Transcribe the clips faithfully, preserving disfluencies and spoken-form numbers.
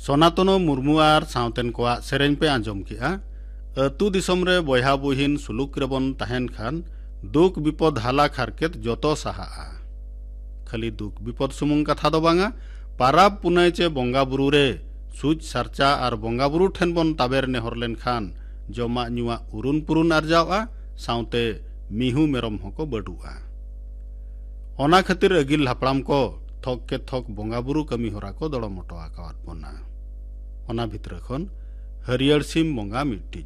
सोनातनो मुर्मू और सावतेन कोआ सेरेन पे आंजम किया अतु दिसम रे बोया बोहिन सुलुक रेबन तहन खान दुख विपद हाला खारकेत जोतो सहा खाली दुख विपद सुमुंग कथा दो बांगा पाराब पुनाय चे बंगा बुरु रे सुज सारचा और बंगा बुरु ठेन बन ताबेर नेहर लेन खान जमा नुआ उरुन पुरुन अर्जावा सावते मिहु मेरम होको बडुआ ओना खातिर अगिल हापड़ाम को थक के थक बंगा बुरु कमी होरा को दड़ो मोटो आकावात बना ओना भितर खन हरियर सिम बंगा मिट्टी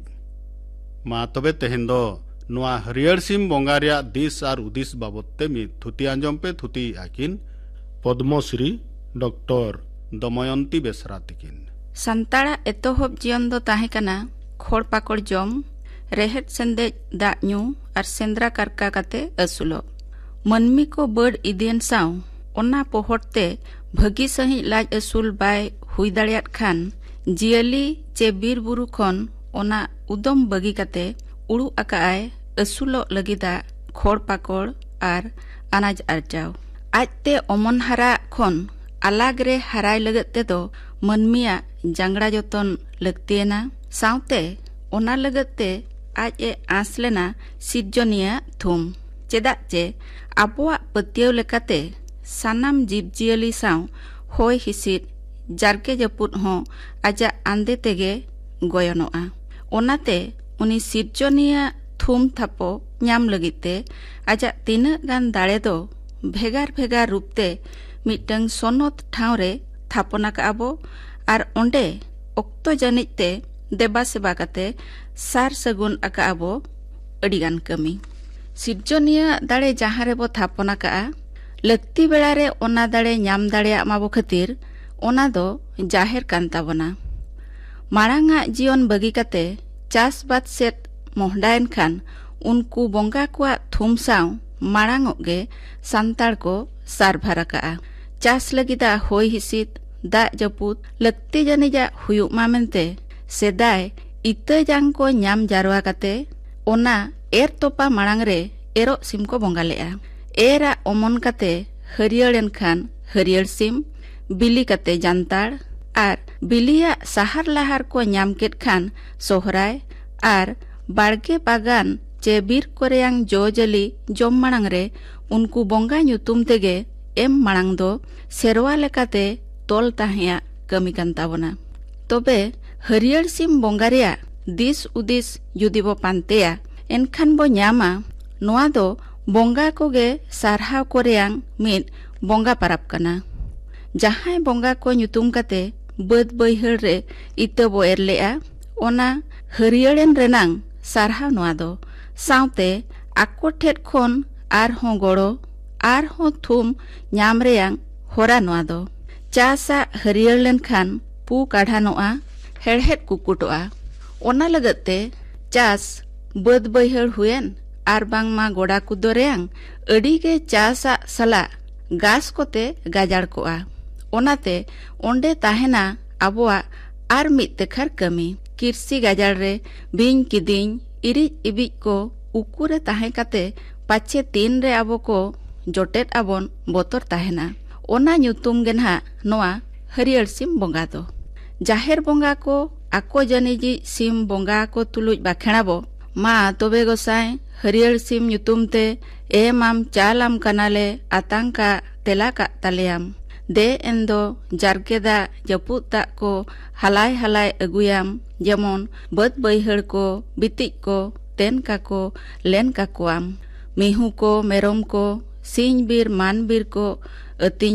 मा तबे तेहेन दो नुआ हरियर सिम बंगा रिया दिस और उदिस बाबते मी थुती आंजम पे थुती आकिन पद्मश्री डॉक्टर दमयंती बेसरा तिकिन संताड़ा एतोहब जीवन दो ताहे कना खोड़ पाकोड़ जम रेहेट सेंदे दाग न्यू और सेंद्रा कारका काते असुलो मनमी को बड़ इदियन साव ओना पोहटते भगी सही लाज असुल बाय हुई दाड़ियात खान जियली चे बीर बुरु खन ओना उदम बगी काते उड़ू आकाय असुलो लगिदा खोड़ पाकोड़ और अनाज आरजाव आजते ओमन हरा खन आलाग रे हराय लगते दो मनमिया जांगड़ा जतन लगतेना सावते ओना लगते आज ए आस लेना सिरजनिया थुम चेदा चे आबोआ पतियव लेकाते सानाम जीव जियली साव होय हिसिद जारके जपुद हो आजा आंदे तेगे गोयनोआ ओनाते उनी सिरजनिया थुम थापो ᱧᱟᱢ लगिते आजा तीना गान दाड़े दो भेगार भेगार रूपते मिटंग सोनत ठावरे थापना काबो आर ओंडे ओक्तो जनिते देबा सेबा काते सार सगुन आकाबो अडिगान कमी सिरजनिया दाड़े जहां रे बो थापना का लक्ति बेड़ा रे ओना दाड़े ᱧᱟᱢ दाड़े माबो खातिर ओना दो जाहेर कान ताबना मारांगा जीवन बगी काते चास बात सेट मोहडायन खान उनको बंगा को थुम साव मारांगे सांताड़ को सार भरका चास लगिदा होय हिसित दा जपुत लक्ति जनिजा हुयुक मा मेनते सेदाय इता जांग को ᱧᱟᱢ जारवा काते ओना एर तोपा मारांग रे एरो सिम को बंगा लेआ एरा ओमन काते हरियरन खान हरियर सिम बिली काते जानताड़ आर बिलिया सहार लहार को ᱧाम केट खान सोहराय आर बाड़गे बागान चे बीर कोरेयांग जोजली जम मांग रे उनको बंगा ᱧᱩᱛᱩᱢ तेगे एम मांग दो सेरवा लेकाते तोल ताहिया कमी कान ताबना तबे हरियर सिम बंगा रिया दिस उदिस जुदी बो पानतेया एनखान बो ᱧामा नोआ दो बंगा कोगे सारहाव कोरेयांग मिद बंगा पाराब कना जहां बंगा को ᱧᱩᱛᱩᱢ काते बद बैहर रे इते बो एरलेआ ओना हरियरन रेनांग सारहाव नोआ दो सावते आको ठेट खोन आर हों गोड़ो आर हों थुम ᱧाम रेयांग होरा नोआ दो चासा हरियर लेन खान पू काढ़ानोआ हेड़हेट कुकुटोआ ओना लगते चास बद बैहर हुएन आर बांग मा गोड़ा कुदो रेयांग अड़ी के चासा सला गास कोते गाजाड़ कोआ ओनाते ओंडे ताहेना आबोआ आर मित तेखार कमी किरसी गाजाड़ रे बिंग किदिंग इरिज इबिज को उकुरे ताहे काते पाचे तीन रे आबो को जोटेट आबोन बोतर ताहेना ओना ᱧᱩᱛᱩᱢ गे ना नोआ हरियर सिम बंगा दो जाहेर बंगा को आको जनिजी सिम बंगा को तुलुज बाखेणाबो मा तोबे गोसाई हरियर सिम ᱧᱩᱛᱩᱢ ते ए माम चालाम कनाले आतंका तेला का तालेयाम दे एंदो जारकेदा जपुता को हलाय हलाय अगुयाम जेमन बद बैहड़ को बितिज को तेन का को लेन का कोआम मिहू को मेरम को सिंह बीर मान बीर को अति